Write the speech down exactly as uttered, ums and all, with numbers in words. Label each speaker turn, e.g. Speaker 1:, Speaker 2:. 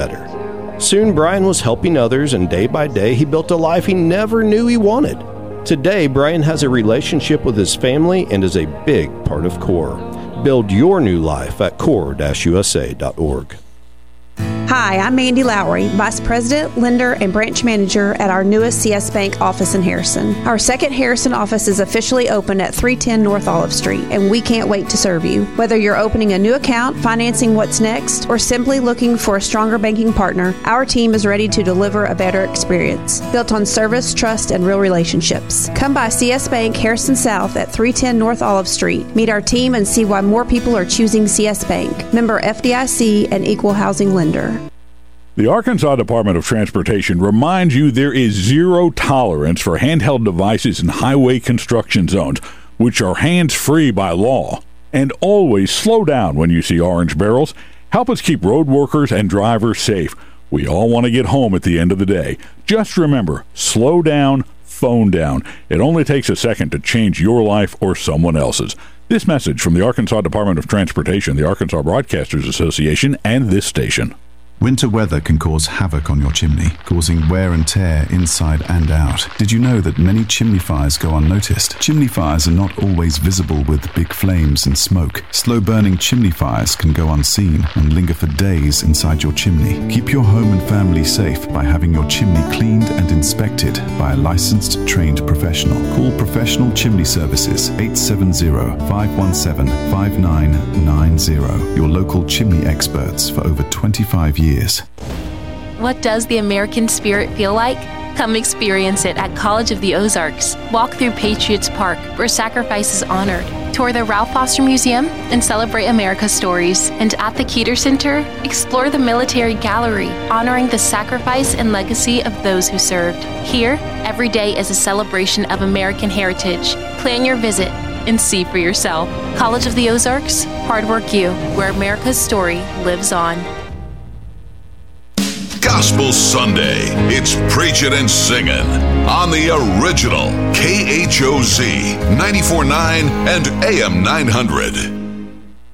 Speaker 1: better. Soon, Brian was helping others, and day by day, he built a life he never knew he wanted. Today, Brian has a relationship with his family and is a big part of CORE. Build your new life at core dash u s a dot org.
Speaker 2: Hi, I'm Mandy Lowry, Vice President, Lender, and Branch Manager at our newest C S Bank office in Harrison. Our second Harrison office is officially open at three ten North Olive Street, and we can't wait to serve you. Whether you're opening a new account, financing what's next, or simply looking for a stronger banking partner, our team is ready to deliver a better experience, built on service, trust, and real relationships. Come by C S Bank Harrison South at three ten North Olive Street. Meet our team and see why more people are choosing C S Bank. Member F D I C and Equal Housing Lender.
Speaker 3: The Arkansas Department of Transportation reminds you there is zero tolerance for handheld devices in highway construction zones, which are hands-free by law. And always slow down when you see orange barrels. Help us keep road workers and drivers safe. We all want to get home at the end of the day. Just remember, slow down, phone down. It only takes a second to change your life or someone else's. This message from the Arkansas Department of Transportation, the Arkansas Broadcasters Association, and this station.
Speaker 4: Winter weather can cause havoc on your chimney, causing wear and tear inside and out. Did you know that many chimney fires go unnoticed? Chimney fires are not always visible with big flames and smoke. Slow-burning chimney fires can go unseen and linger for days inside your chimney. Keep your home and family safe by having your chimney cleaned and inspected by a licensed, trained professional. Call Professional Chimney Services, eight seven zero, five one seven, five nine nine zero. Your local chimney experts for over twenty-five years.
Speaker 5: What does the American spirit feel like? Come experience it at College of the Ozarks. Walk through Patriots Park, where sacrifice is honored. Tour the Ralph Foster Museum and celebrate America's stories. And at the Keeter Center, explore the Military Gallery, honoring the sacrifice and legacy of those who served. Here, every day is a celebration of American heritage. Plan your visit and see for yourself. College of the Ozarks, Hard Work U, where America's story lives on.
Speaker 6: Gospel Sunday. It's preaching and singing on the original K H O Z ninety-four point nine and A M nine hundred.